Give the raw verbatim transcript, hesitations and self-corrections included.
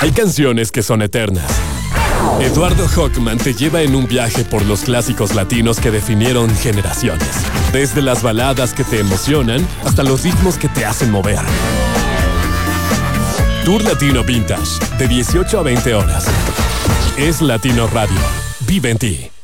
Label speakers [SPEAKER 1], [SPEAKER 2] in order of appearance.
[SPEAKER 1] Hay canciones que son eternas. Eduardo Hockman te lleva en un viaje por los clásicos latinos que definieron generaciones. Desde las baladas que te emocionan hasta los ritmos que te hacen mover. Tour Latino Vintage, de dieciocho a veinte horas. Es Latino Radio. Vive en ti.